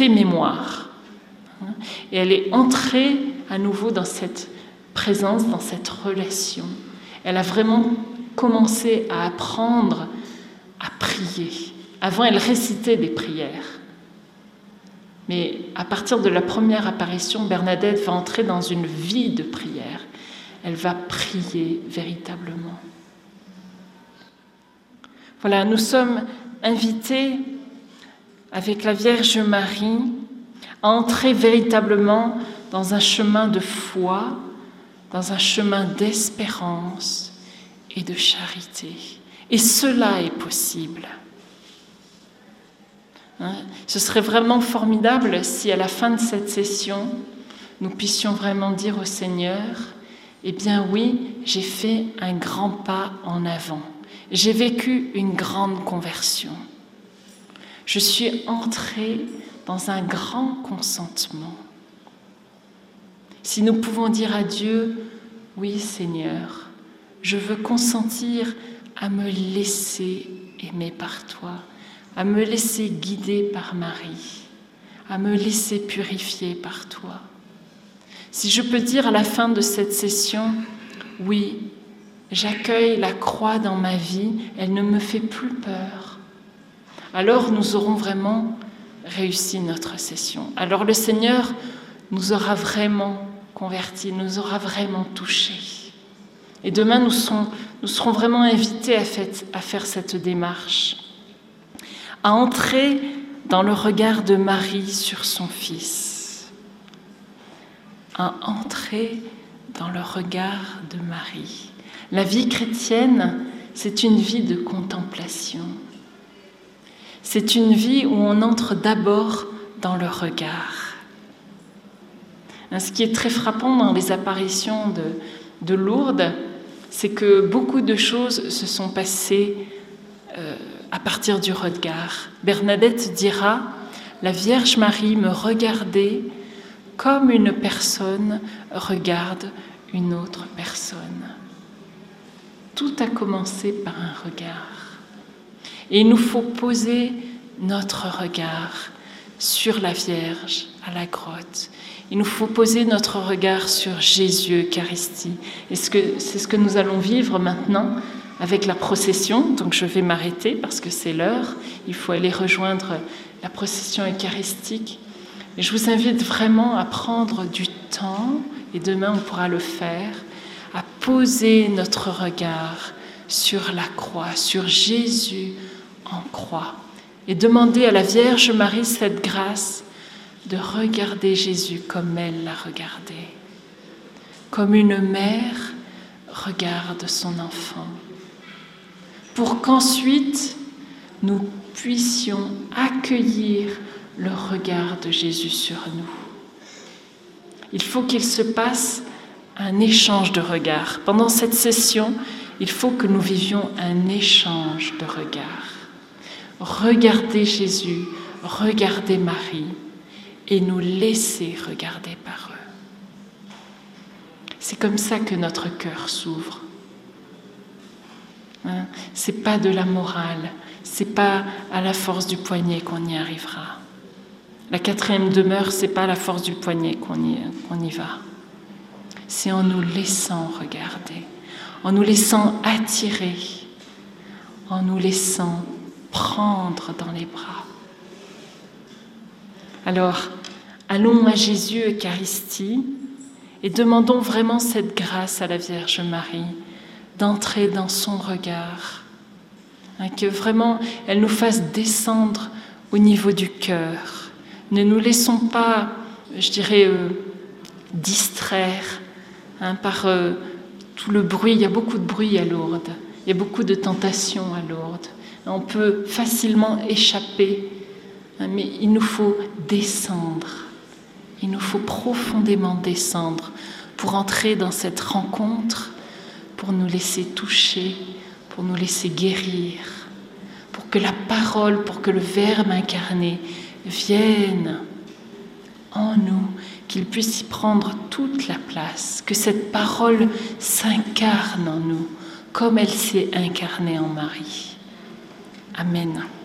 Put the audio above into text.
fait mémoire. Et elle est entrée à nouveau dans cette présence, dans cette relation. Elle a vraiment commencé à apprendre à prier. Avant, elle récitait des prières. Mais à partir de la première apparition, Bernadette va entrer dans une vie de prière. Elle va prier véritablement. Voilà, nous sommes invités avec la Vierge Marie à entrer véritablement dans un chemin de foi, dans un chemin d'espérance et de charité. Et cela est possible. Ce serait vraiment formidable si à la fin de cette session, nous puissions vraiment dire au Seigneur, eh bien oui, j'ai fait un grand pas en avant. J'ai vécu une grande conversion. Je suis entrée dans un grand consentement. Si nous pouvons dire à Dieu, oui Seigneur, je veux consentir à me laisser aimer par toi, à me laisser guider par Marie, à me laisser purifier par toi. Si je peux dire à la fin de cette session, oui, j'accueille la croix dans ma vie, elle ne me fait plus peur, alors nous aurons vraiment réussi notre session. Alors le Seigneur nous aura vraiment convertis, nous aura vraiment touchés. Et demain, nous serons vraiment invités à faire cette démarche, à entrer dans le regard de Marie sur son Fils, à entrer dans le regard de Marie. La vie chrétienne, c'est une vie de contemplation. C'est une vie où on entre d'abord dans le regard. Ce qui est très frappant dans les apparitions de Lourdes, c'est que beaucoup de choses se sont passées à partir du regard. Bernadette dira « La Vierge Marie me regardait comme une personne regarde une autre personne. » Tout a commencé par un regard. Et il nous faut poser notre regard sur la Vierge à la grotte. Il nous faut poser notre regard sur Jésus Eucharistie. Et c'est ce que nous allons vivre maintenant avec la procession. Donc je vais m'arrêter parce que c'est l'heure. Il faut aller rejoindre la procession eucharistique. Et je vous invite vraiment à prendre du temps, et demain on pourra le faire, à poser notre regard sur la croix, sur Jésus en croix, et demander à la Vierge Marie cette grâce de regarder Jésus comme elle l'a regardé, comme une mère regarde son enfant, pour qu'ensuite nous puissions accueillir le regard de Jésus sur nous. Il faut qu'il se passe un échange de regards. Pendant cette session, il faut que nous vivions un échange de regards. Regardez Jésus, regardez Marie, et nous laisser regarder par eux. C'est comme ça que notre cœur s'ouvre. C'est pas de la morale, c'est pas à la force du poignet qu'on y arrivera. La quatrième demeure, c'est pas à la force du poignet qu'on y va. C'est en nous laissant regarder, en nous laissant attirer, en nous laissant prendre dans les bras. Alors, allons à Jésus Eucharistie et demandons vraiment cette grâce à la Vierge Marie d'entrer dans son regard, que vraiment elle nous fasse descendre au niveau du cœur. Ne nous laissons pas, je dirais, distraire par tout le bruit. Il y a beaucoup de bruit à Lourdes, il y a beaucoup de tentations à Lourdes. On peut facilement échapper, mais il nous faut descendre. Il nous faut profondément descendre pour entrer dans cette rencontre, pour nous laisser toucher, pour nous laisser guérir, pour que la parole, pour que le Verbe incarné vienne en nous, qu'il puisse y prendre toute la place, que cette parole s'incarne en nous, comme elle s'est incarnée en Marie. Amen.